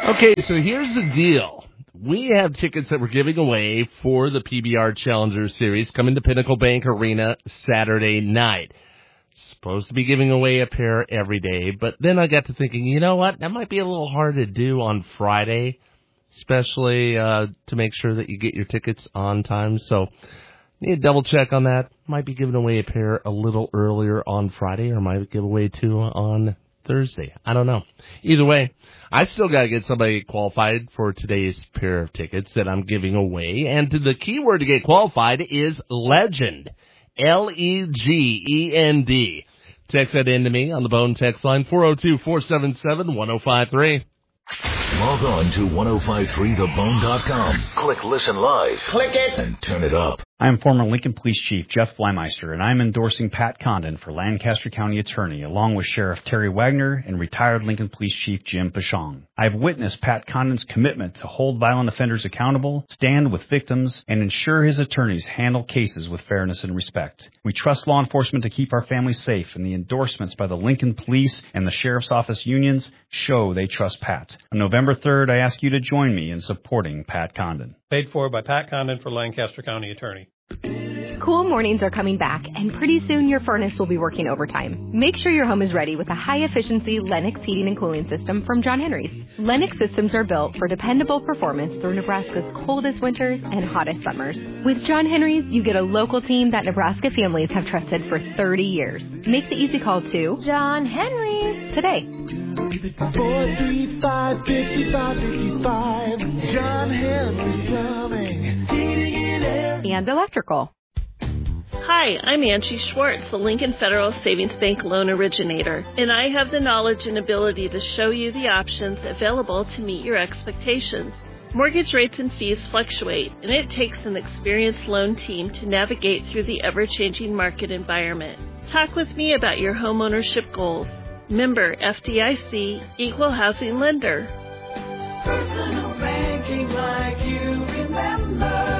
Okay, so here's the deal. We have tickets that we're giving away for the PBR Challenger Series coming to Pinnacle Bank Arena Saturday night. Supposed to be giving away a pair every day, but then I got to thinking, you know what? That might be a little hard to do on Friday, especially to make sure that you get your tickets on time. So need to double check on that. Might be giving away a pair a little earlier on Friday, or might give away two on Thursday. I don't know. Either way, I still got to get somebody qualified for today's pair of tickets that I'm giving away. And the keyword to get qualified is legend. Legend. Text that in to me on the Bone text line, 402-477-1053. Log on to 1053thebone.com. Click Listen Live. Click it. And turn it up. I'm former Lincoln Police Chief Jeff Blymeister, and I'm endorsing Pat Condon for Lancaster County Attorney, along with Sheriff Terry Wagner and retired Lincoln Police Chief Jim Pashong. I've witnessed Pat Condon's commitment to hold violent offenders accountable, stand with victims, and ensure his attorneys handle cases with fairness and respect. We trust law enforcement to keep our families safe, and the endorsements by the Lincoln Police and the Sheriff's Office unions show they trust Pat. On November 3rd, I ask you to join me in supporting Pat Condon. Paid for by Pat Condon for Lancaster County Attorney. Cool mornings are coming back, and pretty soon your furnace will be working overtime. Make sure your home is ready with a high-efficiency Lennox heating and cooling system from John Henry's. Lennox systems are built for dependable performance through Nebraska's coldest winters and hottest summers. With John Henry's, you get a local team that Nebraska families have trusted for 30 years. Make the easy call to John Henry's today. 435-5555. John Henry's Plumbing, Heating and Air, and Electrical. Hi, I'm Angie Schwartz, the Lincoln Federal Savings Bank loan originator, and I have the knowledge and ability to show you the options available to meet your expectations. Mortgage rates and fees fluctuate, and it takes an experienced loan team to navigate through the ever-changing market environment. Talk with me about your homeownership goals. Member FDIC, Equal Housing Lender. personal banking like you remember.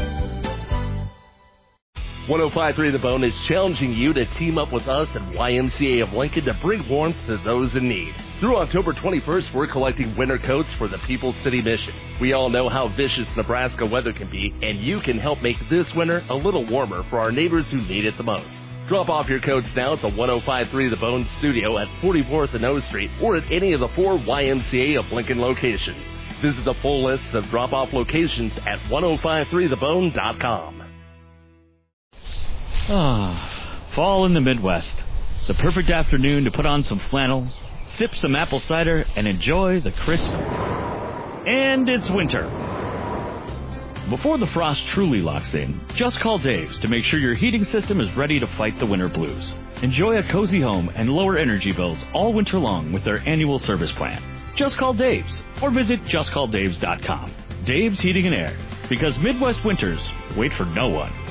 105.3 The Bone is challenging you to team up with us at YMCA of Lincoln to bring warmth to those in need. Through October 21st, we're collecting winter coats for the People's City Mission. We all know how vicious Nebraska weather can be, and you can help make this winter a little warmer for our neighbors who need it the most. Drop off your coats now at the 105.3 The Bone studio at 44th and O Street or at any of the 4 YMCA of Lincoln locations. Visit the full list of drop-off locations at 1053thebone.com. Fall in the Midwest. The perfect afternoon to put on some flannel, sip some apple cider, and enjoy the crisp. And it's winter. Before the frost truly locks in, just call Dave's to make sure your heating system is ready to fight the winter blues. Enjoy a cozy home and lower energy bills all winter long with their annual service plan. Just call Dave's or visit justcalldaves.com. Dave's Heating and Air, because Midwest winters wait for no one.